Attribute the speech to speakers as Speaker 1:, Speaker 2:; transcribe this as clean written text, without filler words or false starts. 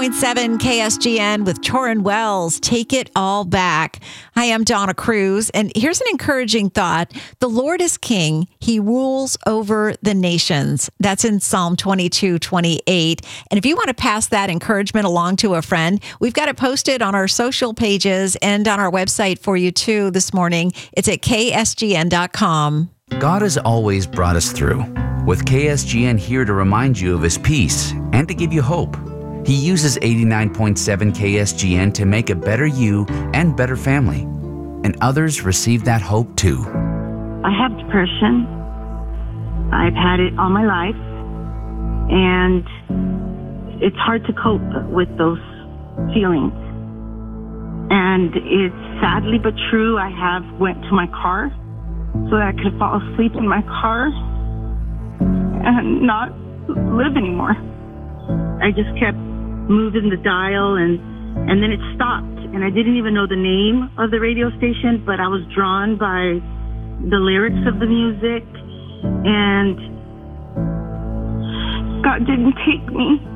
Speaker 1: .7 KSGN with Torrin Wells. Take it all back. Hi, I'm Donna Cruz, and here's an encouraging thought. The Lord is king. He rules over the nations. That's in Psalm 22:28. And if you want to pass that encouragement along to a friend, we've got it posted on our social pages and on our website for you too this morning. It's at ksgn.com.
Speaker 2: God has always brought us through, with KSGN here to remind you of his peace and to give you hope. He uses 89.7 KSGN to make a better you and better family. And others receive that hope too.
Speaker 3: I have depression. I've had it all my life. And it's hard to cope with those feelings. And it's sadly but true, I have went to my car so that I could fall asleep in my car and not live anymore. I just kept moving the dial and then it stopped. And I didn't even know the name of the radio station, but I was drawn by the lyrics of the music. And God didn't take me.